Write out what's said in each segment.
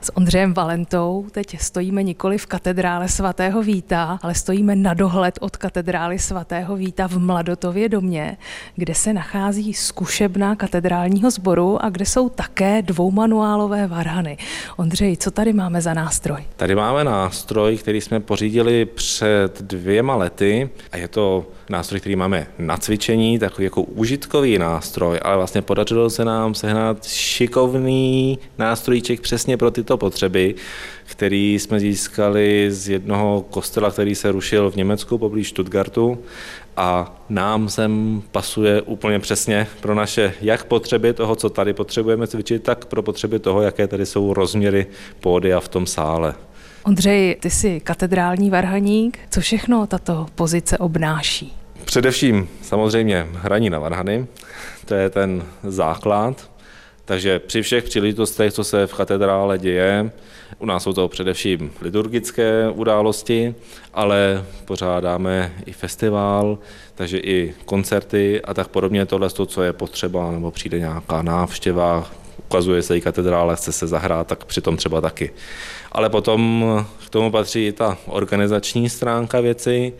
S Ondřejem Valentou teď stojíme nikoli v katedrále svatého Víta, ale stojíme na dohled od katedrály svatého Víta v Mladotově domě, kde se nachází zkušebna katedrálního sboru a kde jsou také dvoumanuálové varhany. Ondřej, co tady máme za nástroj? Tady máme nástroj, který jsme pořídili před 2 lety a je to nástroj, který máme na cvičení, takový jako užitkový nástroj, ale vlastně podařilo se nám sehnat šikovný nástrojček přesně pro tyto potřeby, který jsme získali z jednoho kostela, který se rušil v Německu poblíž Stuttgartu a nám sem pasuje úplně přesně pro naše jak potřeby toho, co tady potřebujeme cvičit, tak pro potřeby toho, jaké tady jsou rozměry pódia v tom sále. Ondřej, ty jsi katedrální varhaník. Co všechno tato pozice obnáší? Především samozřejmě hraní na varhany, to je ten základ, takže při všech příležitostech, co se v katedrále děje, u nás jsou to především liturgické události, ale pořádáme i festival, takže i koncerty a tak podobně, tohle, co je potřeba, nebo přijde nějaká návštěva, ukazuje se i katedrále, chce se zahrát, tak přitom třeba taky. Ale potom k tomu patří i ta organizační stránka věci,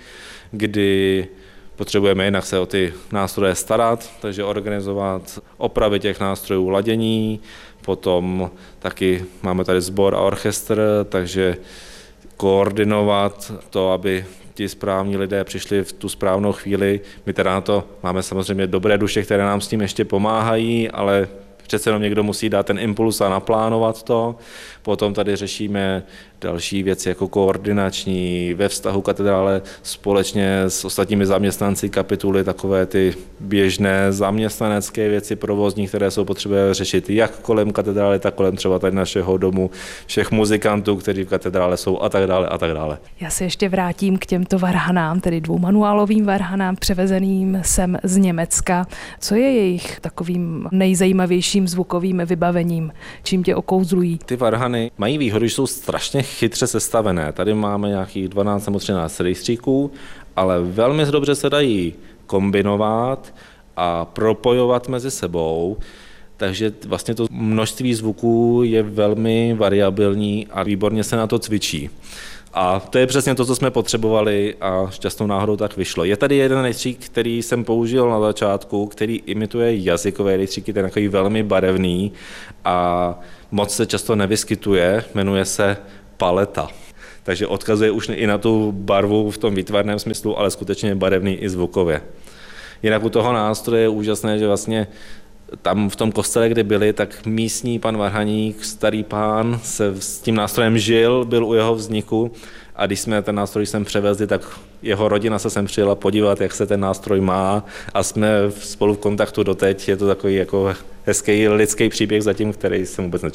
kdy potřebujeme jinak se o ty nástroje starat, takže organizovat opravy těch nástrojů, ladění, potom taky máme tady sbor a orchestr, takže koordinovat to, aby ti správní lidé přišli v tu správnou chvíli. My teda na to máme samozřejmě dobré duše, které nám s tím ještě pomáhají, ale přece jenom někdo musí dát ten impuls a naplánovat to. Potom tady řešíme další věci jako koordinační, ve vztahu katedrále společně s ostatními zaměstnanci kapituly, takové ty běžné zaměstnanecké věci provozní, které jsou potřeba řešit jak kolem katedrály, tak kolem třeba tady našeho domu, všech muzikantů, kteří v katedrále jsou a tak dále a tak dále. Já se ještě vrátím k těmto varhanám, tedy dvoumanuálovým varhanám převezeným sem z Německa. Co je jejich takovým nejzajímavějším zvukovým vybavením? Čím tě okouzlují? Ty varhany mají výhodu, že jsou strašně chytře sestavené. Tady máme nějakých 12 nebo 13 rejstříků, ale velmi dobře se dají kombinovat a propojovat mezi sebou. Takže vlastně to množství zvuků je velmi variabilní a výborně se na to cvičí. A to je přesně to, co jsme potřebovali a šťastnou náhodou tak vyšlo. Je tady jeden rejstřík, který jsem použil na začátku, který imituje jazykové rejstříky, ten je takový velmi barevný a moc se často nevyskytuje, jmenuje se paleta. Takže odkazuje už i na tu barvu v tom výtvarném smyslu, ale skutečně barevný i zvukově. Jinak u toho nástroje je úžasné, že vlastně tam v tom kostele, kde byli, tak místní pan varhaník, starý pán, se s tím nástrojem žil, byl u jeho vzniku a když jsme ten nástroj sem převezli, tak jeho rodina se sem přijela podívat, jak se ten nástroj má a jsme spolu v kontaktu doteď. Je to takový jako hezký lidský příběh zatím, který jsem vůbec nečekal.